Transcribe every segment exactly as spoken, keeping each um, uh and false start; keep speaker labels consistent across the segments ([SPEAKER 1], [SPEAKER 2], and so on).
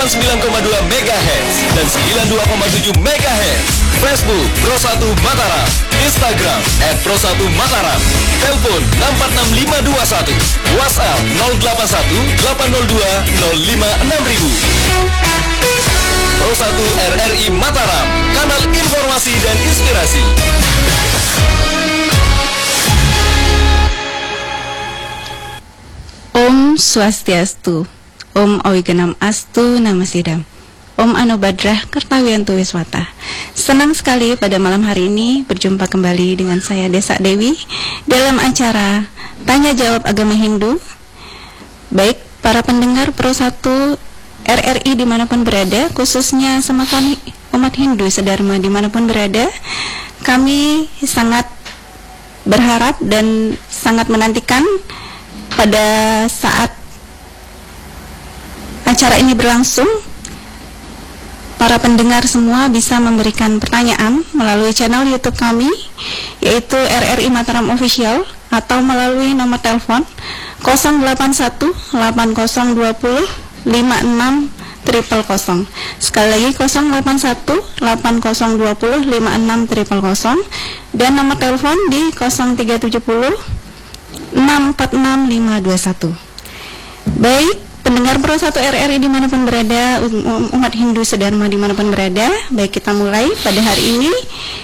[SPEAKER 1] delapan puluh sembilan koma dua megahertz dan sembilan puluh dua koma tujuh megahertz. Facebook Pro satu Mataram, Instagram at Pro satu Mataram, telepon enam empat enam lima dua satu, WhatsApp nol delapan satu delapan nol dua nol lima enam ribu. Pro satu R R I Mataram, kanal informasi dan inspirasi.
[SPEAKER 2] Om Swastiastu, Om Awiganam Astu Namasidam, Om Anubadrah Kertawiantu Wiswata. Senang sekali pada malam hari ini berjumpa kembali dengan saya Desa Dewi dalam acara Tanya Jawab Agama Hindu. Baik para pendengar Pro satu R R I dimanapun berada, khususnya semakan umat Hindu sedharma dimanapun berada, kami sangat berharap dan sangat menantikan pada saat acara ini berlangsung, para pendengar semua bisa memberikan pertanyaan melalui channel YouTube kami, yaitu R R I Mataram Official, atau melalui nomor telepon nol delapan satu delapan nol dua nol lima enam nol nol nol. Sekali lagi nol delapan satu delapan nol dua nol lima enam nol nol nol dan nomor telepon di nol tiga tujuh nol enam empat enam lima dua satu. Baik, pendengar Pro satu R R I dimanapun berada, umat Hindu sedharma dimanapun berada, baik kita mulai pada hari ini.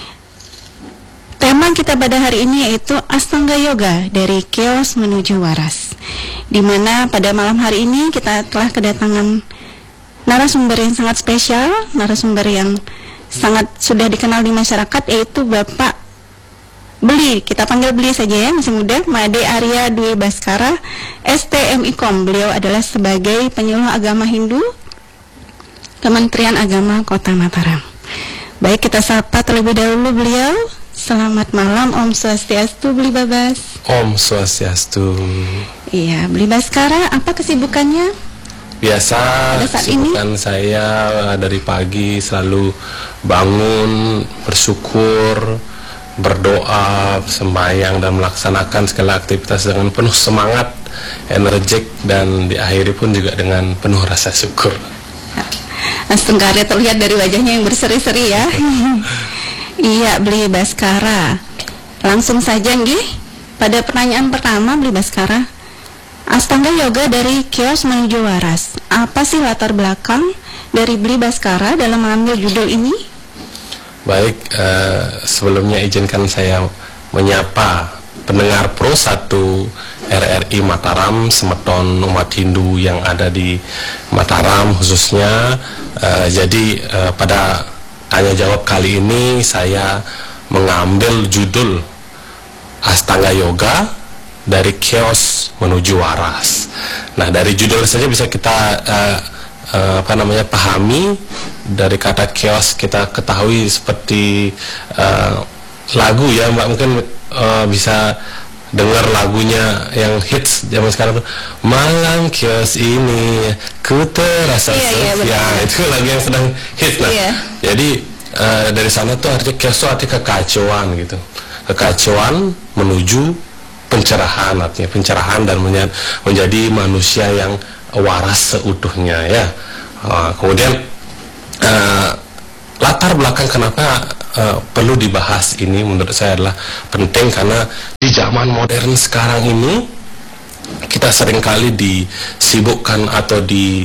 [SPEAKER 2] Tema kita pada hari ini yaitu Astanga Yoga dari Chaos menuju Waras, dimana pada malam hari ini kita telah kedatangan narasumber yang sangat spesial, narasumber yang sangat sudah dikenal di masyarakat, yaitu Bapak Beli, kita panggil Beli saja ya, masih muda, Made Arya Dwi Baskara, S T M I Kom. Beliau adalah sebagai penyuluh agama Hindu Kementerian Agama Kota Mataram. Baik, kita sapa terlebih dahulu beliau. Selamat malam, Om Swastiastu Beli Babas.
[SPEAKER 3] Om Swastiastu.
[SPEAKER 2] Iya, Beli Baskara, apa kesibukannya?
[SPEAKER 3] Biasa, kesibukan saya dari pagi selalu bangun, bersyukur, berdoa, sembahyang, dan melaksanakan segala aktivitas dengan penuh semangat, energik, dan diakhiri pun juga dengan penuh rasa syukur.
[SPEAKER 2] Astengkarya terlihat dari wajahnya yang berseri-seri ya. Iya, Beli Baskara. Langsung saja nggih, pada pertanyaan pertama Beli Baskara, Astanga Yoga dari Chaos menuju Waras, apa sih latar belakang dari Beli Baskara dalam mengambil judul ini?
[SPEAKER 3] Baik, eh, sebelumnya izinkan saya menyapa pendengar Pro satu R R I Mataram, semeton umat Hindu yang ada di Mataram khususnya. Eh, jadi eh, pada tanya jawab kali ini saya mengambil judul Astanga Yoga dari Chaos menuju Waras. Nah, dari judul saja bisa kita eh, eh, apa namanya pahami. Dari kata chaos kita ketahui seperti uh, lagu ya Mbak, mungkin uh, bisa dengar lagunya yang hits zaman sekarang tuh, malam chaos ini ku terasa
[SPEAKER 2] yeah,
[SPEAKER 3] sepi,
[SPEAKER 2] yeah,
[SPEAKER 3] ya, itu lagu yang sedang hits. Nah, yeah. Jadi uh, dari sana tuh artinya chaos itu artinya kekacauan gitu, kekacauan menuju pencerahan, artinya pencerahan dan menjadi manusia yang waras seutuhnya ya. Uh, kemudian Uh, latar belakang kenapa uh, perlu dibahas ini menurut saya adalah penting, karena di zaman modern sekarang ini kita seringkali disibukkan atau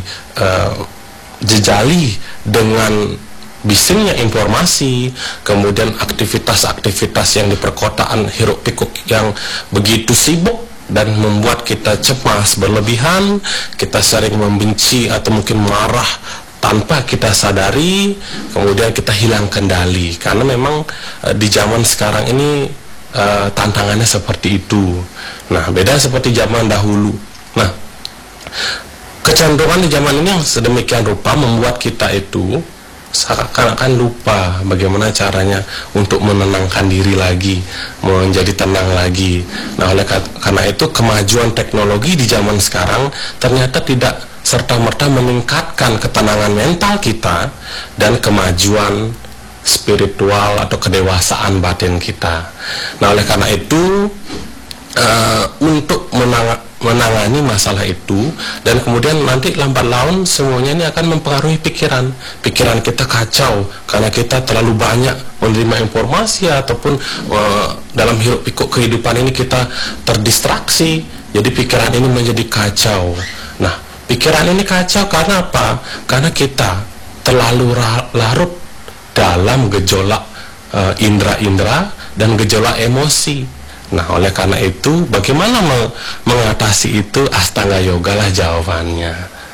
[SPEAKER 3] dijejali uh, dengan bisingnya informasi, kemudian aktivitas-aktivitas yang di perkotaan hiruk pikuk yang begitu sibuk dan membuat kita cemas berlebihan, kita sering membenci atau mungkin marah tanpa kita sadari, kemudian kita hilang kendali, karena memang e, di zaman sekarang ini e, tantangannya seperti itu. Nah, beda seperti zaman dahulu. Nah, kecenderungan di zaman ini yang sedemikian rupa membuat kita itu seakan-akan lupa bagaimana caranya untuk menenangkan diri lagi, menjadi tenang lagi. Nah, oleh karena itu kemajuan teknologi di zaman sekarang ternyata tidak serta-merta meningkatkan ketenangan mental kita dan kemajuan spiritual atau kedewasaan batin kita. Nah, oleh karena itu uh, untuk menang menangani masalah itu, dan kemudian nanti lambat laun semuanya ini akan mempengaruhi pikiran. Pikiran kita kacau karena kita terlalu banyak menerima informasi, ataupun uh, dalam hiruk pikuk kehidupan ini kita terdistraksi. Jadi pikiran ini menjadi kacau. Nah, pikiran ini kacau karena apa? Karena kita terlalu larut dalam gejolak uh, indera-indera dan gejolak emosi. Nah, oleh karena itu, bagaimana mengatasi itu? Astanga Yoga lah jawabannya.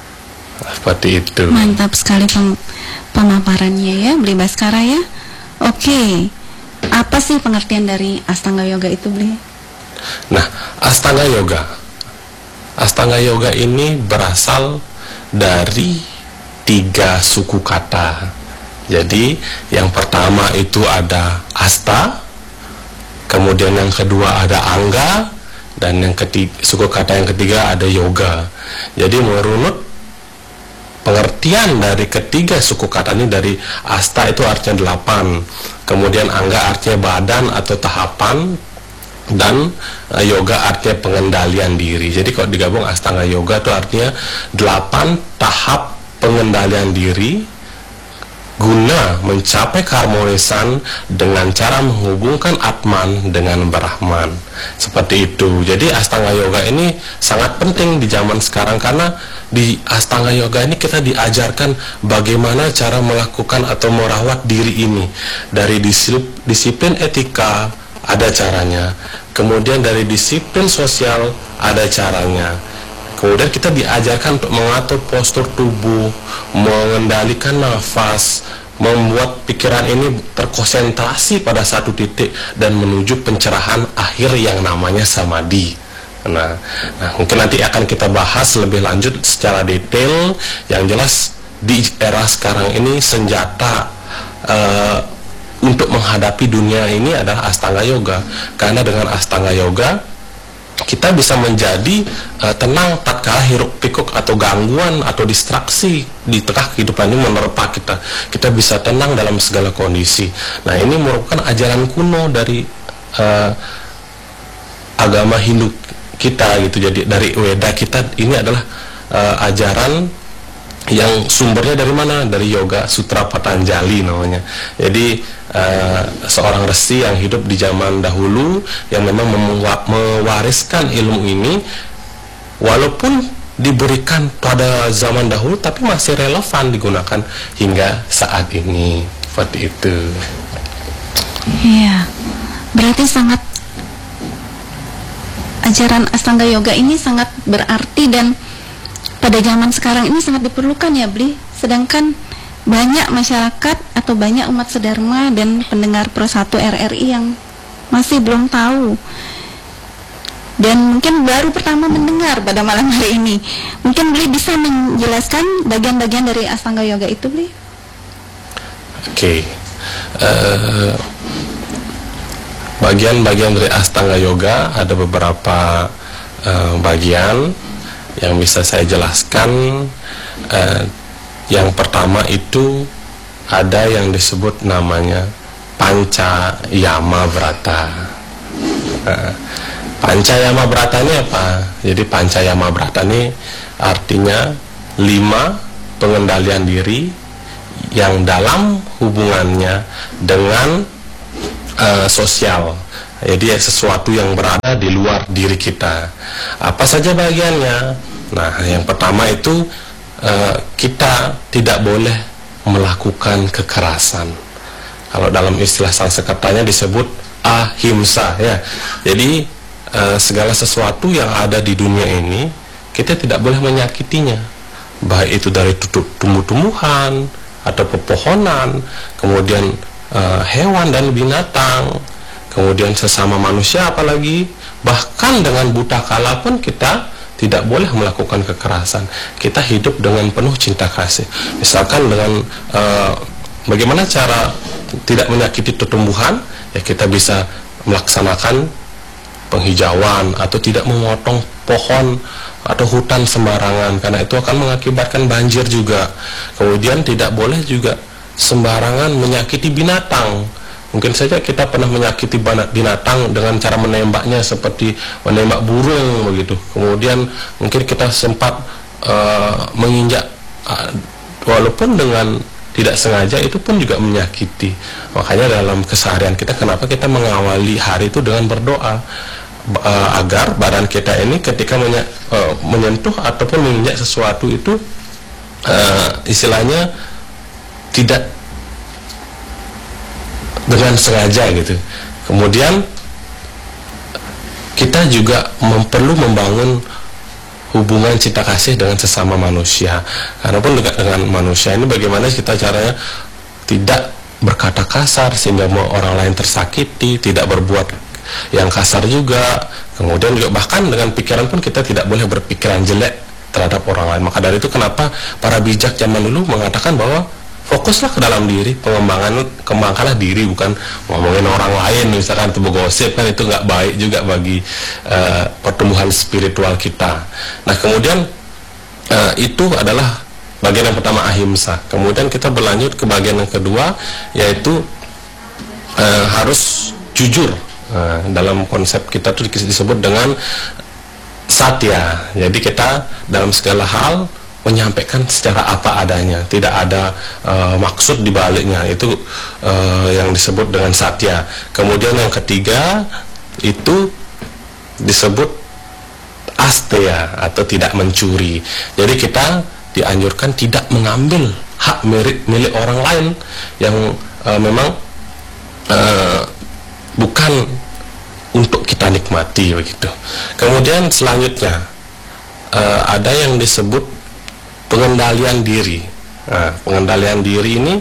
[SPEAKER 3] Seperti itu.
[SPEAKER 2] Mantap sekali pem pemaparannya ya, Bli Baskara ya. Oke, apa sih pengertian dari Astanga Yoga itu, Bli?
[SPEAKER 3] Nah, Astanga Yoga, Astanga Yoga ini berasal dari tiga suku kata. Jadi, yang pertama itu ada Asta, kemudian yang kedua ada Angga, dan yang ketiga, suku kata yang ketiga ada Yoga. Jadi merunut pengertian dari ketiga suku kata ini, dari Asta itu artinya delapan, kemudian Angga artinya badan atau tahapan, dan uh, Yoga artinya pengendalian diri. Jadi kalau digabung Astanga Yoga itu artinya delapan tahap pengendalian diri guna mencapai keharmonisan dengan cara menghubungkan Atman dengan Brahman. Seperti itu. Jadi Astanga Yoga ini sangat penting di zaman sekarang, karena di Astanga Yoga ini kita diajarkan bagaimana cara melakukan atau merawat diri ini. Dari disiplin, disiplin etika ada caranya, kemudian dari disiplin sosial ada caranya. Kemudian kita diajarkan untuk mengatur postur tubuh, mengendalikan nafas, membuat pikiran ini terkonsentrasi pada satu titik dan menuju pencerahan akhir yang namanya samadhi. Nah, nah mungkin nanti akan kita bahas lebih lanjut secara detail. Yang jelas di era sekarang ini senjata uh, untuk menghadapi dunia ini adalah Astanga Yoga. Karena dengan Astanga Yoga kita bisa menjadi uh, tenang tatkala hiruk pikuk atau gangguan atau distraksi di tengah kehidupan ini menerpa kita. Kita bisa tenang dalam segala kondisi. Nah, ini merupakan ajaran kuno dari uh, agama Hindu kita gitu. Jadi dari Weda kita ini adalah uh, ajaran yang sumbernya dari mana? Dari Yoga Sutra Patanjali namanya. Jadi uh, seorang resi yang hidup di zaman dahulu yang memang mewariskan ilmu ini, walaupun diberikan pada zaman dahulu tapi masih relevan digunakan hingga saat ini. Seperti itu.
[SPEAKER 2] Iya, berarti sangat ajaran Astanga Yoga ini sangat berarti dan pada zaman sekarang ini sangat diperlukan ya, Bli. Sedangkan banyak masyarakat atau banyak umat sedharma dan pendengar Pro satu R R I yang masih belum tahu dan mungkin baru pertama mendengar pada malam hari ini. Mungkin Bli bisa menjelaskan bagian-bagian dari Astanga Yoga itu, Bli?
[SPEAKER 3] Oke, okay. uh, bagian-bagian dari Astanga Yoga ada beberapa uh, bagian yang bisa saya jelaskan. Uh, yang pertama itu ada yang disebut namanya Panca Yama Brata. Uh, Panca Yama Brata ini apa? Jadi Panca Yama Brata ini artinya lima pengendalian diri yang dalam hubungannya dengan uh, sosial. Jadi sesuatu yang berada di luar diri kita. Apa saja bagiannya? Nah, yang pertama itu uh, kita tidak boleh melakukan kekerasan. Kalau dalam istilah Sanskertanya disebut ahimsa ya. Jadi uh, segala sesuatu yang ada di dunia ini kita tidak boleh menyakitinya. Baik itu dari tumbuh-tumbuhan atau pepohonan, kemudian uh, hewan dan binatang, kemudian sesama manusia apalagi, bahkan dengan buta kala pun kita tidak boleh melakukan kekerasan. Kita hidup dengan penuh cinta kasih. Misalkan dengan uh, bagaimana cara tidak menyakiti tumbuhan, ya kita bisa melaksanakan penghijauan atau tidak memotong pohon atau hutan sembarangan, karena itu akan mengakibatkan banjir juga. Kemudian tidak boleh juga sembarangan menyakiti binatang. Mungkin saja kita pernah menyakiti binatang dengan cara menembaknya seperti menembak burung begitu. Kemudian mungkin kita sempat uh, menginjak, uh, walaupun dengan tidak sengaja, itu pun juga menyakiti. Makanya dalam keseharian kita, kenapa kita mengawali hari itu dengan berdoa, uh, agar badan kita ini ketika menye uh, menyentuh ataupun menginjak sesuatu itu uh, istilahnya tidak dengan sengaja gitu. Kemudian kita juga mem perlu membangun hubungan cinta kasih dengan sesama manusia. Karena pun dekat dengan manusia ini, bagaimana kita caranya tidak berkata kasar sehingga orang lain tersakiti, tidak berbuat yang kasar juga. Kemudian juga bahkan dengan pikiran pun kita tidak boleh berpikiran jelek terhadap orang lain. Maka dari itu kenapa para bijak zaman dulu mengatakan bahwa fokuslah ke dalam diri, pengembangan kembangkanlah diri, bukan ngomongin orang lain, misalkan itu gosip, kan itu nggak baik juga bagi uh, pertumbuhan spiritual kita. Nah kemudian uh, itu adalah bagian yang pertama, ahimsa. Kemudian kita berlanjut ke bagian yang kedua, yaitu uh, harus jujur. Uh, dalam konsep kita itu disebut dengan satya. Jadi kita dalam segala hal menyampaikan secara apa adanya, tidak ada uh, maksud di baliknya. Itu uh, yang disebut dengan satya. Kemudian yang ketiga itu disebut asteya atau tidak mencuri. Jadi kita dianjurkan tidak mengambil hak milik milik orang lain yang uh, memang uh, bukan untuk kita nikmati begitu. Kemudian selanjutnya uh, ada yang disebut pengendalian diri. Nah, pengendalian diri ini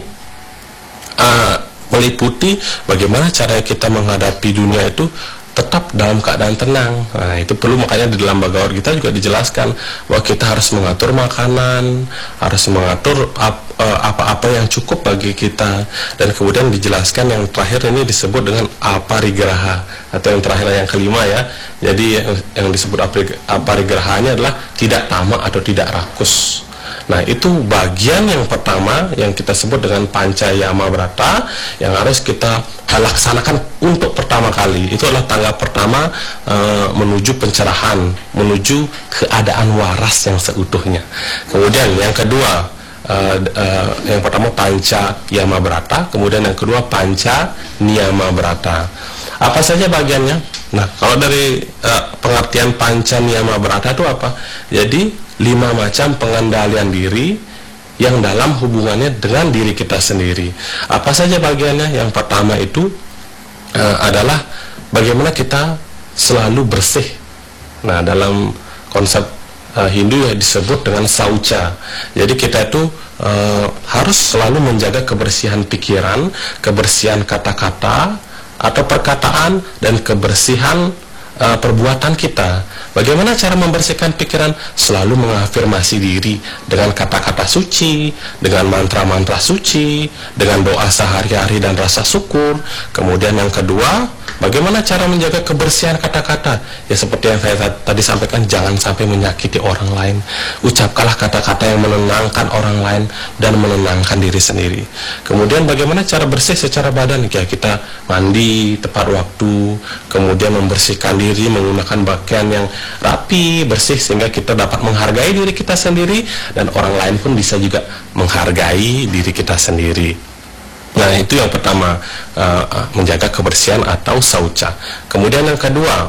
[SPEAKER 3] uh, meliputi bagaimana cara kita menghadapi dunia itu tetap dalam keadaan tenang. Nah, itu perlu, makanya di dalam Bhagavad Gita juga dijelaskan bahwa kita harus mengatur makanan, harus mengatur apa-apa yang cukup bagi kita, dan kemudian dijelaskan yang terakhir ini disebut dengan aparigraha, atau yang terakhir yang kelima ya. Jadi yang, yang disebut aparigrahanya adalah tidak tamak atau tidak rakus. Nah itu bagian yang pertama yang kita sebut dengan Pancayama Brata, yang harus kita laksanakan untuk pertama kali. Itu adalah tangga pertama e, menuju pencerahan, menuju keadaan waras yang seutuhnya. Kemudian yang kedua, e, e, yang pertama Pancayama Brata, kemudian yang kedua Panca Niyama Brata. Apa saja bagiannya? Nah kalau dari e, pengertian Panca Niyama Brata itu apa? Jadi lima macam pengendalian diri yang dalam hubungannya dengan diri kita sendiri. Apa saja bagiannya? Yang pertama itu uh, adalah bagaimana kita selalu bersih. Nah dalam konsep uh, Hindu ya disebut dengan saucha. Jadi kita itu uh, harus selalu menjaga kebersihan pikiran, kebersihan kata-kata atau perkataan, dan kebersihan uh, perbuatan kita. Bagaimana cara membersihkan pikiran? Selalu mengafirmasi diri dengan kata-kata suci, dengan mantra-mantra suci, dengan doa sehari-hari dan rasa syukur. Kemudian yang kedua, bagaimana cara menjaga kebersihan kata-kata? Ya seperti yang saya tadi sampaikan, jangan sampai menyakiti orang lain. Ucapkanlah kata-kata yang menenangkan orang lain dan menenangkan diri sendiri. Kemudian bagaimana cara bersih secara badan? Ya kita mandi tepat waktu, kemudian membersihkan diri menggunakan pakaian yang rapi, bersih, sehingga kita dapat menghargai diri kita sendiri, dan orang lain pun bisa juga menghargai diri kita sendiri. Nah itu yang pertama, uh, menjaga kebersihan atau saucha. Kemudian yang kedua,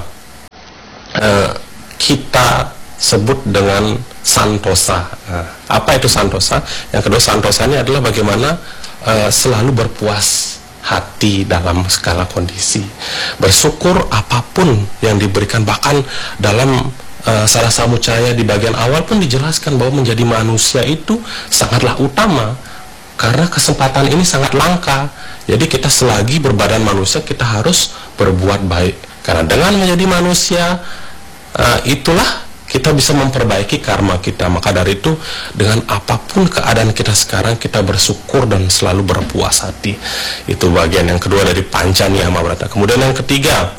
[SPEAKER 3] uh, kita sebut dengan santosa. Nah, apa itu santosa? Yang kedua, santosa ini adalah bagaimana uh, selalu berpuas hati dalam segala kondisi, bersyukur apapun yang diberikan. Bahkan dalam uh, Sara Samucaya di bagian awal pun dijelaskan bahwa menjadi manusia itu sangatlah utama, karena kesempatan ini sangat langka. Jadi kita selagi berbadan manusia, kita harus berbuat baik, karena dengan menjadi manusia uh, itulah kita bisa memperbaiki karma kita. Maka dari itu, dengan apapun keadaan kita sekarang, kita bersyukur dan selalu berpuas hati. Itu bagian yang kedua dari Panca Niyama Brata. Kemudian yang ketiga,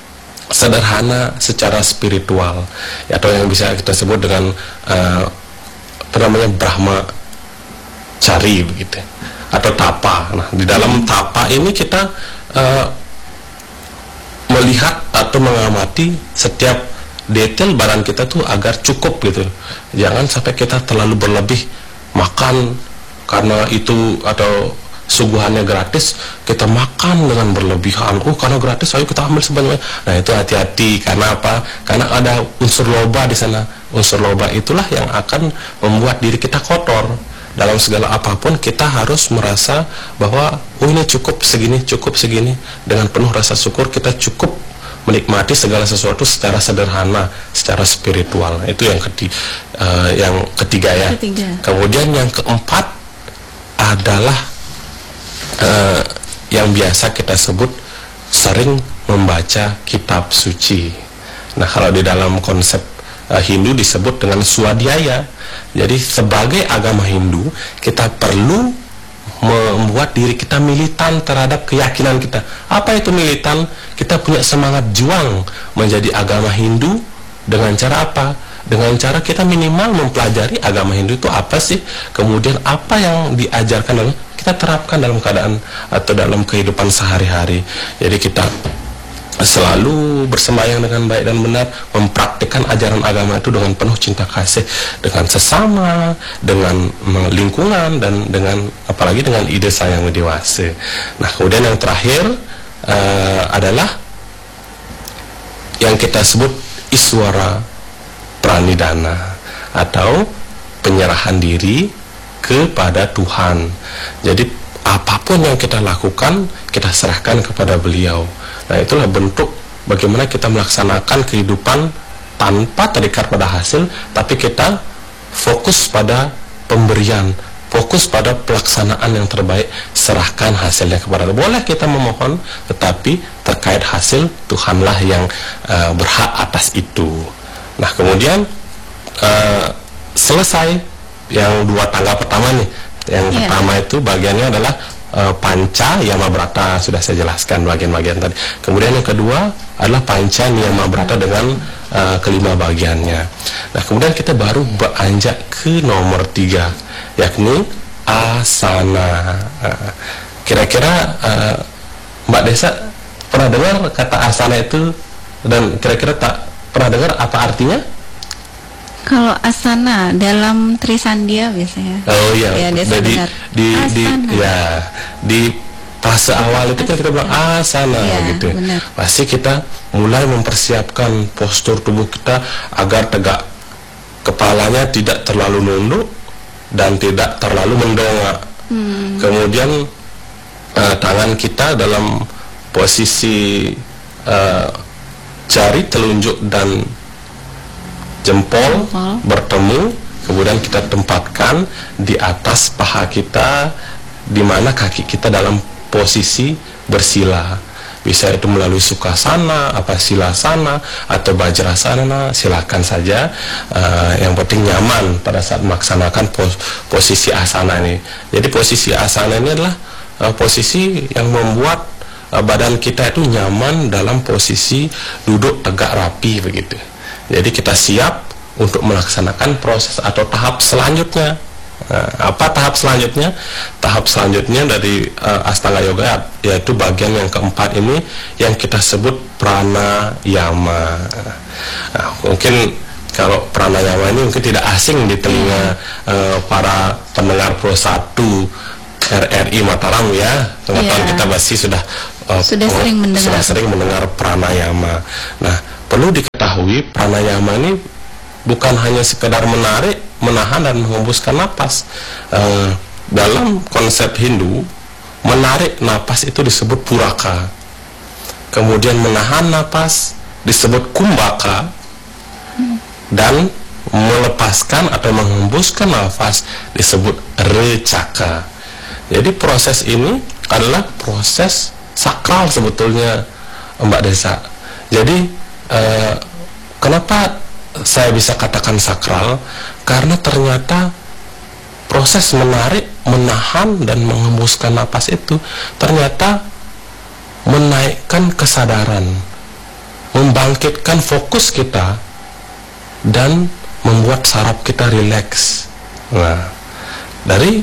[SPEAKER 3] sederhana secara spiritual, ya, atau yang bisa kita sebut dengan uh, apa namanya Brahmacari begitu. atau tapa. Nah, di dalam tapa ini kita uh, melihat atau mengamati setiap detail badan kita tuh agar cukup gitu. Jangan sampai kita terlalu berlebih makan karena itu atau suguhannya gratis, kita makan dengan berlebihan. Oh, karena gratis, ayo kita ambil sebanyak. Nah, itu hati-hati. Karena apa? Karena ada unsur loba di sana. Unsur loba itulah yang akan membuat diri kita kotor. Dalam segala apapun kita harus merasa bahwa oh, ini cukup segini, cukup segini. Dengan penuh rasa syukur kita cukup menikmati segala sesuatu secara sederhana, secara spiritual. Itu yang ketiga, uh, yang ketiga ya.
[SPEAKER 2] Ketiga.
[SPEAKER 3] Kemudian yang keempat adalah uh, yang biasa kita sebut sering membaca kitab suci. Nah, kalau di dalam konsep uh, Hindu disebut dengan swadhyaya. Jadi sebagai agama Hindu kita perlu membuat diri kita militan terhadap keyakinan kita. Apa itu militan? Kita punya semangat juang menjadi agama Hindu dengan cara apa? Dengan cara kita minimal mempelajari agama Hindu itu apa sih, kemudian apa yang diajarkan dalam kita terapkan dalam keadaan atau dalam kehidupan sehari-hari. Jadi kita selalu bersembahyang dengan baik dan benar, mempraktikkan ajaran agama itu dengan penuh cinta kasih dengan sesama, dengan lingkungan, dan dengan apalagi dengan ide sayang dewasa. Nah, kemudian yang terakhir uh, adalah yang kita sebut iswara pranidhana atau penyerahan diri kepada Tuhan. Jadi apapun yang kita lakukan kita serahkan kepada beliau. Nah, itulah bentuk bagaimana kita melaksanakan kehidupan tanpa terikat pada hasil, tapi kita fokus pada pemberian, fokus pada pelaksanaan yang terbaik, serahkan hasilnya kepada Allah. Boleh kita memohon, tetapi terkait hasil Tuhanlah yang uh, berhak atas itu. Nah, kemudian uh, selesai yang dua tangga pertama nih. Yang yeah. pertama itu bagiannya adalah Uh, panca yama brata, sudah saya jelaskan bagian-bagian tadi. Kemudian yang kedua adalah panca niyama brata dengan uh, kelima bagiannya. Nah, kemudian kita baru beranjak ke nomor tiga, yakni asana. Uh, kira-kira uh, Mbak Desa pernah dengar kata asana itu, dan kira-kira tak pernah dengar apa artinya?
[SPEAKER 2] Kalau asana dalam Trisandia biasanya.
[SPEAKER 3] Oh iya,
[SPEAKER 2] ya,
[SPEAKER 3] jadi di, di ya di fase awal itu kan kita bilang asana ya, gitu. Benar. Pasti kita mulai mempersiapkan postur tubuh kita agar tegak, kepalanya tidak terlalu nunduk dan tidak terlalu mendongak. Hmm. Kemudian uh, tangan kita dalam posisi uh, jari telunjuk dan jempol bertemu, kemudian kita tempatkan di atas paha kita, di mana kaki kita dalam posisi bersila. Bisa itu melalui sukasana, apa silasana, atau bajrasana, silakan saja. Uh, yang penting nyaman pada saat melaksanakan pos posisi asana ini. Jadi posisi asana ini adalah uh, posisi yang membuat uh, badan kita itu nyaman dalam posisi duduk tegak rapi begitu. Jadi kita siap untuk melaksanakan proses atau tahap selanjutnya. Nah, apa tahap selanjutnya? Tahap selanjutnya dari uh, Astanga Yoga yaitu bagian yang keempat ini yang kita sebut pranayama. Nah, mungkin kalau pranayama ini mungkin tidak asing di telinga uh, para pendengar Pro satu R R I Mataram ya. Teman-teman yeah. kita pasti sudah uh,
[SPEAKER 2] sudah sering mendengar
[SPEAKER 3] sudah sering mendengar pranayama. Nah, perlu diketahui pranayama ini bukan hanya sekedar menarik, menahan dan menghembuskan napas. Uh, dalam konsep Hindu, menarik napas itu disebut puraka. Kemudian menahan napas disebut kumbaka. Dan melepaskan atau menghembuskan nafas disebut recaka. Jadi proses ini adalah proses sakral sebetulnya, Mbak Desa. Jadi uh, kenapa saya bisa katakan sakral? Karena ternyata proses menarik, menahan, dan menghembuskan napas itu ternyata menaikkan kesadaran, membangkitkan fokus kita, dan membuat saraf kita rileks. Nah, dari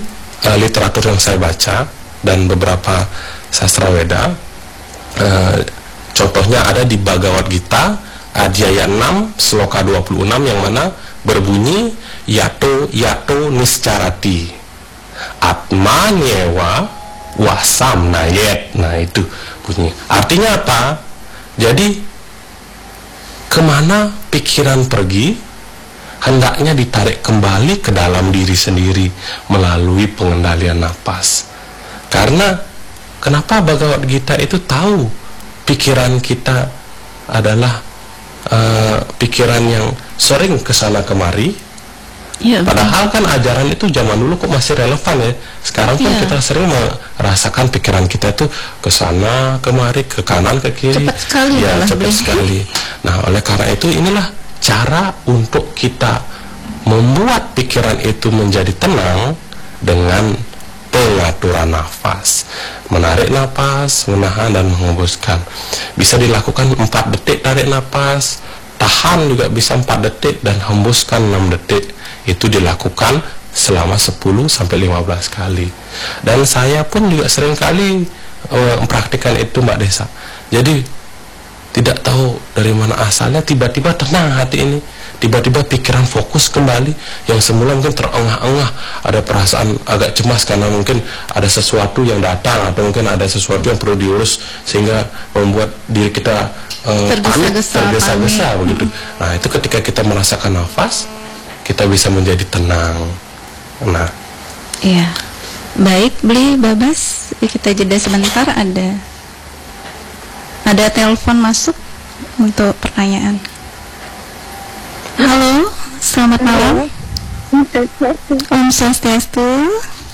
[SPEAKER 3] uh, literatur yang saya baca dan beberapa sastra Weda, uh, contohnya ada di Bhagavad Gita Adhyaya enam Sloka dua puluh enam yang mana berbunyi yato yato niscarati atma nyewa wasam nayet. Nah itu bunyi. Artinya apa? Jadi kemana pikiran pergi, hendaknya ditarik kembali ke dalam diri sendiri melalui pengendalian napas. Karena kenapa Bhagavad Gita itu tahu pikiran kita adalah uh, pikiran yang sering kesana kemari.
[SPEAKER 2] Ya,
[SPEAKER 3] Padahal kan ajaran itu zaman dulu kok masih relevan ya. Sekarang kan
[SPEAKER 2] ya.
[SPEAKER 3] kita sering merasakan pikiran kita itu ke sana kemari, ke kanan ke kiri.
[SPEAKER 2] Cepat sekali
[SPEAKER 3] ya,
[SPEAKER 2] malah
[SPEAKER 3] cepat
[SPEAKER 2] beli.
[SPEAKER 3] sekali. Nah, oleh karena itu inilah cara untuk kita membuat pikiran itu menjadi tenang dengan pengaturan nafas. Menarik nafas, menahan dan menghembuskan. Bisa dilakukan empat detik tarik nafas, tahan juga bisa empat detik dan hembuskan enam detik. Itu dilakukan selama sepuluh sampai lima belas kali. Dan saya pun juga sering kali uh, mempraktikkan itu Mbak Desa. Jadi tidak tahu dari mana asalnya tiba-tiba tenang hati ini, tiba-tiba pikiran fokus kembali. Yang semula mungkin terengah-engah, ada perasaan agak cemas karena mungkin ada sesuatu yang datang atau mungkin ada sesuatu yang perlu diurus sehingga membuat diri kita uh,
[SPEAKER 2] tergesa-gesa,
[SPEAKER 3] tergesa-gesa begitu. Nah itu ketika kita merasakan nafas, kita bisa menjadi tenang. Nah,
[SPEAKER 2] Iya. Baik, Beli Babas, kita jeda sebentar, ada ada telepon masuk untuk pertanyaan. Halo, selamat malam. Om Swastiastu.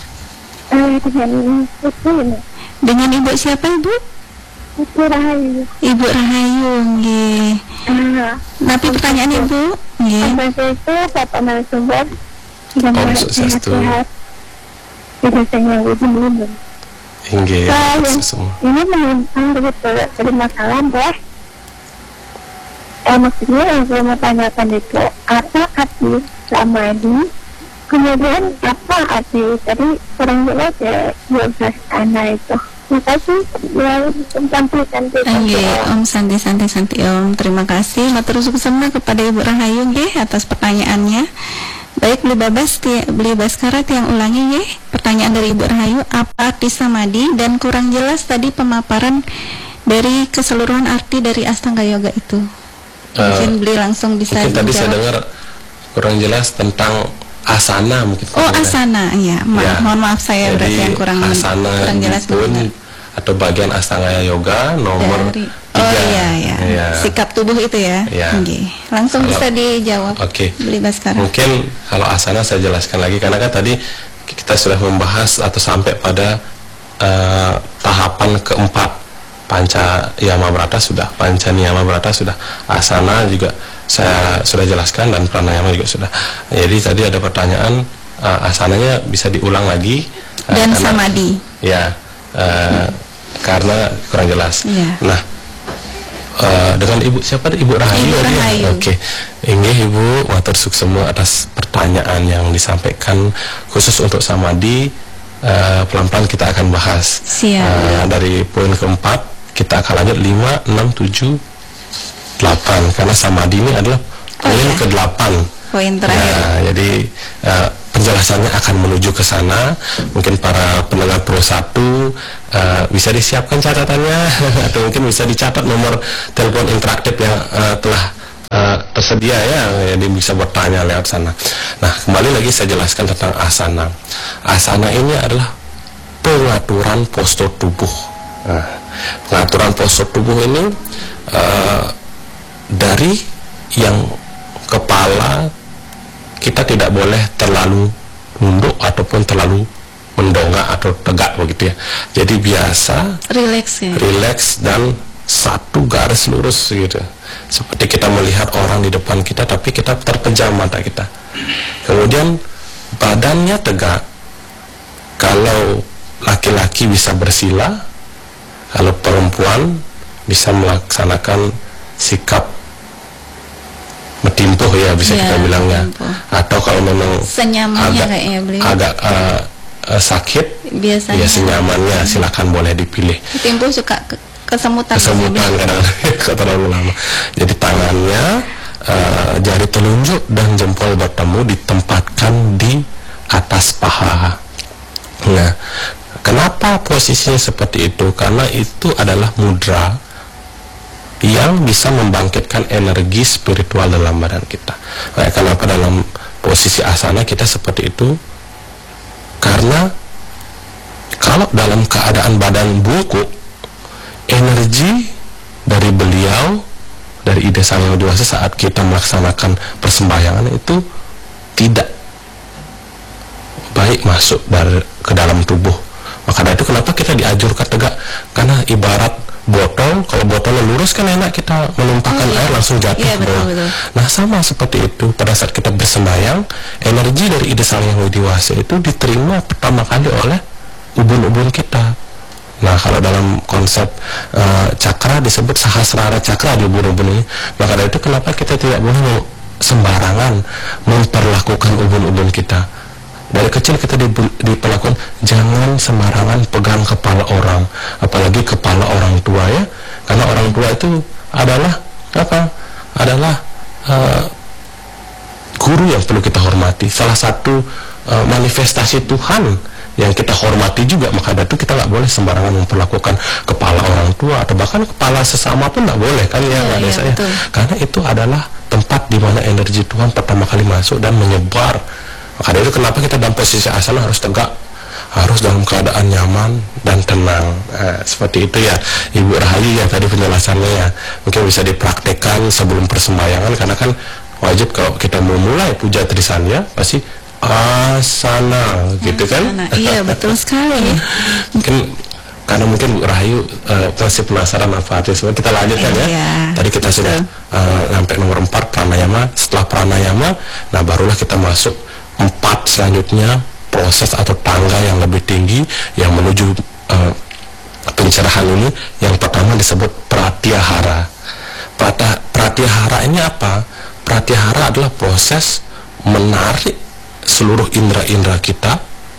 [SPEAKER 2] Dengan Ibu siapa, Ibu?
[SPEAKER 4] Ibu Rahayu.
[SPEAKER 2] Ibu Rahayu, nggih. Tapi pertanyaan Ibu, nggih.
[SPEAKER 4] Apa itu Bapak narasumber?
[SPEAKER 3] Om Swastiastu.
[SPEAKER 4] Biasanya ibu belum.
[SPEAKER 3] Inggih,
[SPEAKER 4] Saya ini menyimpang begitu dari masalah deh. Eh maksudnya yang saya mau tanyakan itu apa arti samadhi? Kemudian apa arti tadi kurang jelas ya yoga sana itu. Terima kasih ya cantik-cantik.
[SPEAKER 2] Nggih, Om Santi Santi Santi Om. Terima kasih matur suksema kepada Ibu Rahayu nggih atas pertanyaannya. Baik, Beli Babas, Beli Baskara yang ulangi nggih pertanyaan dari Ibu Rahayu, apa arti samadhi, dan kurang jelas tadi pemaparan dari keseluruhan arti dari Astanga Yoga itu. Mungkin uh, Beli langsung bisa
[SPEAKER 3] mungkin tadi saya
[SPEAKER 2] menjawab.
[SPEAKER 3] dengar kurang jelas tentang asana mungkin.
[SPEAKER 2] Oh, asana, ya. Ma
[SPEAKER 3] ya.
[SPEAKER 2] Mohon maaf saya
[SPEAKER 3] Jadi,
[SPEAKER 2] berarti yang kurang
[SPEAKER 3] asana
[SPEAKER 2] kurang jelas
[SPEAKER 3] pun
[SPEAKER 2] benar.
[SPEAKER 3] atau bagian Astanga Yoga nomor
[SPEAKER 2] Dari,
[SPEAKER 3] tiga.
[SPEAKER 2] oh iya, iya.
[SPEAKER 3] Ya.
[SPEAKER 2] Sikap tubuh itu ya.
[SPEAKER 3] Ya.
[SPEAKER 2] Nggih. Langsung
[SPEAKER 3] Kalau,
[SPEAKER 2] bisa dijawab.
[SPEAKER 3] Oke.
[SPEAKER 2] Beli Baskara.
[SPEAKER 3] Mungkin kalau asana saya jelaskan lagi karena kan tadi kita sudah membahas atau sampai pada uh, tahapan keempat panca yama brata sudah, panca niyama brata sudah, asana juga saya sudah jelaskan dan pranayama juga sudah. Jadi tadi ada pertanyaan uh, asananya bisa diulang lagi uh,
[SPEAKER 2] dan
[SPEAKER 3] karena,
[SPEAKER 2] samadhi.
[SPEAKER 3] Ya, uh, karena kurang jelas.
[SPEAKER 2] Ya.
[SPEAKER 3] Nah, uh, dengan Ibu siapa? Ibu Rahayu.
[SPEAKER 2] Ibu Rahayu.
[SPEAKER 3] Oke, ini Ibu matur suksema atas pertanyaan yang disampaikan khusus untuk samadhi. Uh, pelan-pelan kita akan bahas.
[SPEAKER 2] Siap.
[SPEAKER 3] Uh, dari poin keempat kita akan lanjut lima, enam, tujuh, delapan karena samadhi ini adalah poin
[SPEAKER 2] oh, ya.
[SPEAKER 3] ke delapan.
[SPEAKER 2] Poin terakhir.
[SPEAKER 3] Nah, jadi uh, penjelasannya akan menuju ke sana. Mungkin para pendengar Pro satu uh, bisa disiapkan catatannya atau mungkin bisa dicatat nomor telepon interaktif yang uh, telah uh, tersedia ya, jadi bisa bertanya lewat sana. Nah, kembali lagi saya jelaskan tentang asana. Asana ini adalah pengaturan postur tubuh. Nah, pengaturan postur tubuh ini uh, dari yang kepala kita tidak boleh terlalu nunduk ataupun terlalu mendongak atau tegak begitu ya. Jadi biasa,
[SPEAKER 2] Relax ya.
[SPEAKER 3] relax dan satu garis lurus gitu. Seperti kita melihat orang di depan kita tapi kita terpejam mata kita. Kemudian badannya tegak. Kalau laki-laki bisa bersila, kalau perempuan bisa melaksanakan sikap metimpuh ya bisa
[SPEAKER 2] ya,
[SPEAKER 3] kita bilangnya.
[SPEAKER 2] metimpuh.
[SPEAKER 3] Atau kalau memang
[SPEAKER 2] Senyamannya
[SPEAKER 3] agak
[SPEAKER 2] kayaknya beliau.
[SPEAKER 3] agak uh, uh, sakit,
[SPEAKER 2] biasanya,
[SPEAKER 3] ya senyamannya silakan boleh dipilih.
[SPEAKER 2] Timbul suka ke kesemutan.
[SPEAKER 3] Kesemutan kadang-kadang terlalu lama. Jadi tangannya, uh, jari telunjuk dan jempol bertemu ditempatkan di atas paha. Nah, kenapa posisinya seperti itu? Karena itu adalah mudra yang bisa membangkitkan energi spiritual dalam badan kita. Nah, kenapa dalam posisi asana kita seperti itu? Karena kalau dalam keadaan badan bungkuk, energi dari beliau, dari Ida Sang Yang Widi Wasa saat kita melaksanakan persembahyangan itu tidak baik masuk dari ke dalam tubuh. Maka dari itu kenapa kita dianjurkan tegak? Karena ibarat botol, kalau botolnya lurus kan enak kita menumpahkan oh, iya. air langsung jatuh
[SPEAKER 2] iya,
[SPEAKER 3] ke bawah. Betul, betul. Nah sama seperti itu pada saat kita bersembahyang, energi dari Ida Sang Yang Widi Wasa itu diterima pertama kali oleh ubun-ubun kita. Nah kalau dalam konsep uh, cakra disebut sahasrara cakra di ubun-ubun ini. Maka dari itu kenapa kita tidak boleh sembarangan memperlakukan ubun-ubun kita. Dari kecil kita diperlakukan jangan sembarangan pegang kepala orang, apalagi kepala orang tua ya, karena orang tua itu adalah apa? Adalah uh, guru yang perlu kita hormati. Salah satu uh, manifestasi Tuhan yang kita hormati juga. Maka dari itu kita nggak boleh sembarangan memperlakukan kepala orang tua atau bahkan kepala sesama pun nggak boleh kan ya, ya, ya saya. Karena itu adalah tempat di mana energi Tuhan pertama kali masuk dan menyebar. Maka dari itu kenapa kita dalam posisi asana harus tegak, harus dalam keadaan nyaman dan tenang. Nah, seperti itu ya Ibu Rahayu ya tadi penjelasannya ya. Mungkin bisa dipraktekkan sebelum persembahyangan, karena kan wajib kalau kita mau mulai puja Trisanya pasti asana gitu kan.
[SPEAKER 2] Asana. Iya betul sekali.
[SPEAKER 3] Mungkin karena mungkin Bu Rahayu uh, masih penasaran apa arti semua, kita lanjutkan ya.
[SPEAKER 2] Iya,
[SPEAKER 3] tadi kita betul. sudah uh, sampai nomor empat pranayama. Setelah pranayama, nah barulah kita masuk empat selanjutnya, proses atau tangga yang lebih tinggi yang menuju uh, pencerahan ini. Yang pertama disebut pratyahara. Prata, pratyahara ini apa? Pratyahara adalah proses menarik seluruh indera-indera kita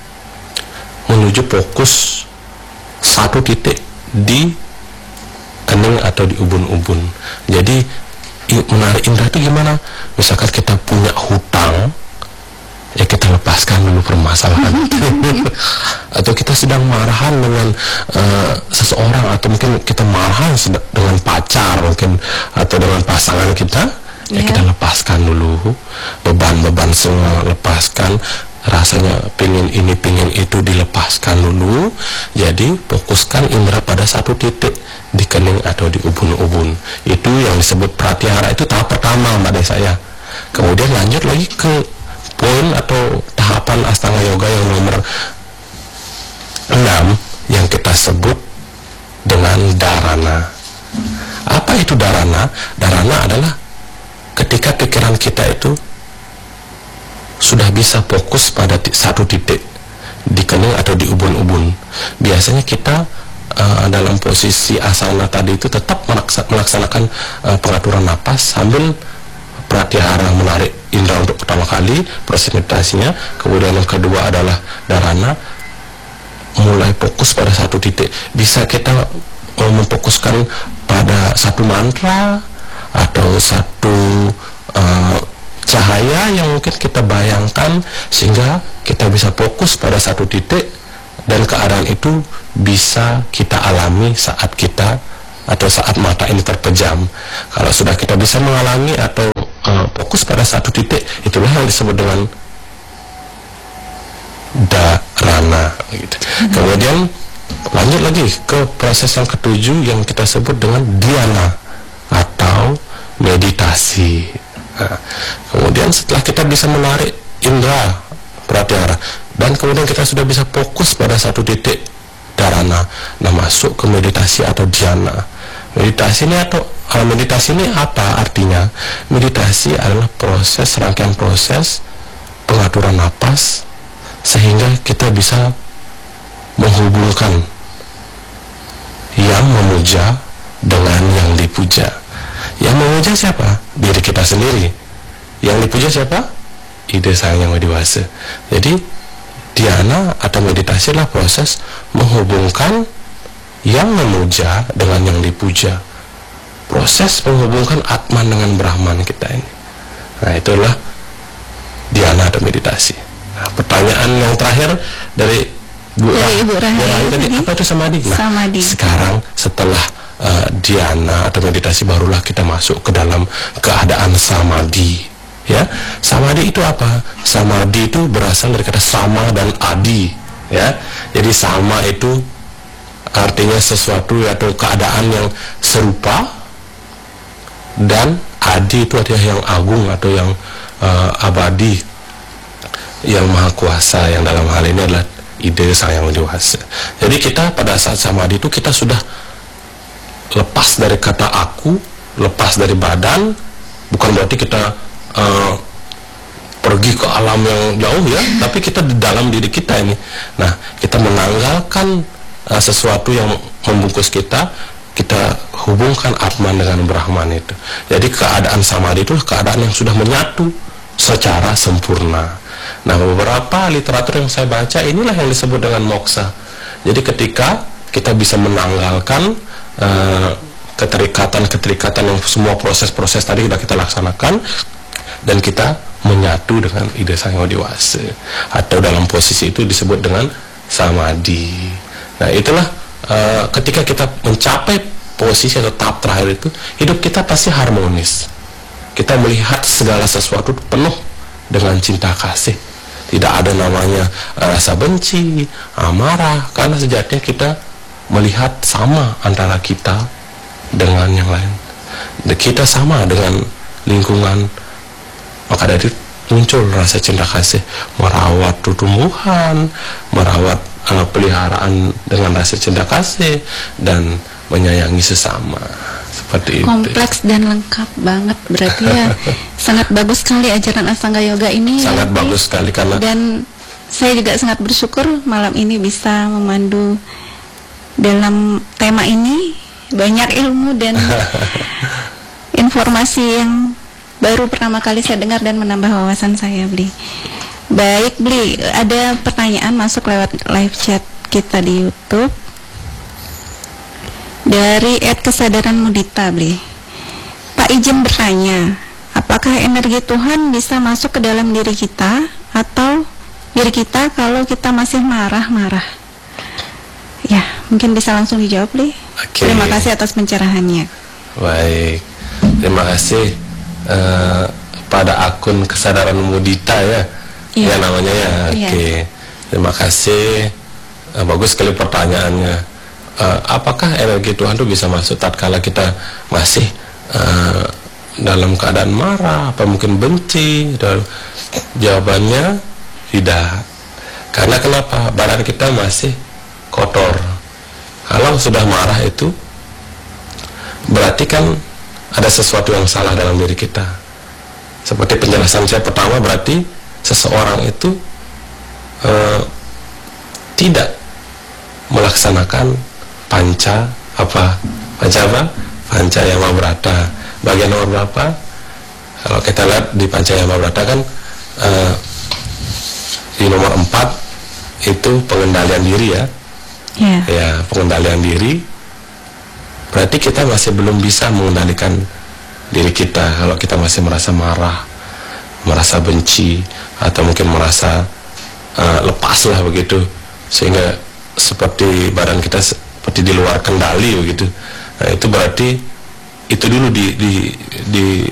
[SPEAKER 3] menuju fokus satu titik di kening atau di ubun-ubun. Jadi menarik indera itu gimana? Misalkan kita punya hutang, ya kita lepaskan dulu permasalahan atau kita sedang marahan dengan uh, seseorang, atau mungkin kita marahan dengan pacar mungkin atau dengan pasangan kita, ya yeah. kita lepaskan dulu beban-beban semua, lepaskan rasanya pingin ini pingin itu, dilepaskan dulu. Jadi fokuskan indera pada satu titik di kening atau di ubun-ubun. Itu yang disebut pratyahara, itu tahap pertama Mbak Desa ya. Kemudian lanjut lagi ke poin atau tahapan Astanga Yoga yang nomor enam yang kita sebut dengan dharana. Apa itu dharana? Dharana adalah ketika pikiran kita itu sudah bisa fokus pada satu titik di kening atau di ubun-ubun. Biasanya kita uh, dalam posisi asana tadi itu tetap melaksanakan uh, pengaturan napas sambil pratyahara, menarik indera untuk pertama kali proses meditasinya. Kemudian yang kedua adalah dharana, mulai fokus pada satu titik. Bisa kita uh, memfokuskan pada satu mantra atau satu uh, cahaya yang mungkin kita bayangkan, sehingga kita bisa fokus pada satu titik, dan keadaan itu bisa kita alami saat kita atau saat mata ini terpejam. Kalau sudah kita bisa mengalami atau uh, fokus pada satu titik, itulah yang disebut dengan dharana gitu. Hmm. Kemudian lanjut lagi ke proses yang ketujuh yang kita sebut dengan dhyana atau meditasi. Nah, kemudian setelah kita bisa menarik indera pratyahara dan kemudian kita sudah bisa fokus pada satu titik dharana, nah masuk ke meditasi atau dhyana. Meditasi ini atau uh, meditasi ini apa artinya? Meditasi adalah proses, rangkaian proses pengaturan napas sehingga kita bisa menghubungkan yang memuja dengan yang dipuja. Yang memuja siapa? Diri kita sendiri. Yang dipuja siapa? Ida Sang Yang Widi Wasa. Jadi dhyana atau meditasi adalah proses menghubungkan yang memuja dengan yang dipuja, proses menghubungkan Atman dengan Brahman kita ini. Nah, itulah dhyana atau meditasi. Nah, pertanyaan yang terakhir dari Bu
[SPEAKER 2] Dari Ibu Rahel
[SPEAKER 3] Rahel tadi,
[SPEAKER 2] tadi,
[SPEAKER 3] apa itu samadhi? Nah,
[SPEAKER 2] samadhi.
[SPEAKER 3] sekarang setelah uh, dhyana atau meditasi barulah kita masuk ke dalam keadaan samadhi. Ya, samadhi itu apa? Samadhi itu berasal dari kata sama dan adi. Ya, jadi sama itu artinya sesuatu atau keadaan yang serupa, dan adi itu artinya yang agung atau yang uh, abadi, yang maha kuasa, yang dalam hal ini adalah ide Sang Yang Widi Wasa. Jadi kita pada saat samadhi itu kita sudah lepas dari kata aku, lepas dari badan, bukan berarti kita uh, pergi ke alam yang jauh ya, tapi kita di dalam diri kita ini. Nah, kita menanggalkan uh, sesuatu yang membungkus kita, kita hubungkan Atman dengan Brahman itu. Jadi keadaan samadhi itu keadaan yang sudah menyatu secara sempurna. Nah, beberapa literatur yang saya baca inilah yang disebut dengan moksa. Jadi ketika kita bisa menanggalkan uh, keterikatan-keterikatan yang semua proses-proses tadi sudah kita laksanakan, dan kita menyatu dengan ide Sang Yang Widi Wasa, atau dalam posisi itu disebut dengan samadhi. Nah, itulah uh, ketika kita mencapai posisi atau tahap terakhir itu, hidup kita pasti harmonis. Kita melihat segala sesuatu penuh dengan cinta kasih. Tidak ada namanya rasa benci, amarah, karena sejatinya kita melihat sama antara kita dengan yang lain. Kita sama dengan lingkungan, maka dari itu muncul rasa cinta kasih, merawat tumbuhan, merawat uh, peliharaan dengan rasa cinta kasih, dan menyayangi sesama. Seperti
[SPEAKER 2] Kompleks
[SPEAKER 3] itu.
[SPEAKER 2] dan lengkap banget berarti ya. Sangat bagus sekali ajaran Ashtanga Yoga ini.
[SPEAKER 3] Sangat
[SPEAKER 2] ya,
[SPEAKER 3] bagus sekali karena,
[SPEAKER 2] dan saya juga sangat bersyukur malam ini bisa memandu dalam tema ini. Banyak ilmu dan informasi yang baru pertama kali saya dengar dan menambah wawasan saya, Bli. Baik, Bli, ada pertanyaan masuk lewat live chat kita di YouTube dari Ed Kesadaran Mudita, Bli. Pak Ijem bertanya, apakah energi Tuhan bisa masuk ke dalam diri kita atau diri kita kalau kita masih marah-marah? Ya, mungkin bisa langsung dijawab, Bli.
[SPEAKER 3] Okay.
[SPEAKER 2] Terima kasih atas pencerahannya.
[SPEAKER 3] Baik, terima kasih uh, pada akun Kesadaran Mudita ya,
[SPEAKER 2] Iya.
[SPEAKER 3] ya namanya ya. Oke,
[SPEAKER 2] Iya.
[SPEAKER 3] terima kasih. Uh, bagus sekali pertanyaannya. Uh, apakah energi Tuhan itu bisa masuk tatkala kita masih uh, dalam keadaan marah, apa mungkin benci? Dan jawabannya tidak. Karena kenapa? Badan kita masih kotor. Kalau sudah marah itu berarti kan ada sesuatu yang salah dalam diri kita. Seperti penjelasan saya pertama, berarti seseorang itu uh, tidak melaksanakan panca apa? Panca apa? Panca Yama Brata. Bagian nomor berapa? Kalau kita lihat di Panca Yama Brata kan uh, di nomor empat itu pengendalian diri ya.
[SPEAKER 2] Ya.
[SPEAKER 3] Ya, pengendalian diri. Berarti kita masih belum bisa mengendalikan diri kita kalau kita masih merasa marah, merasa benci, atau mungkin merasa uh, lepas lah begitu, sehingga seperti badan kita seperti di luar kendali begitu. Nah, itu berarti itu dulu di, di, di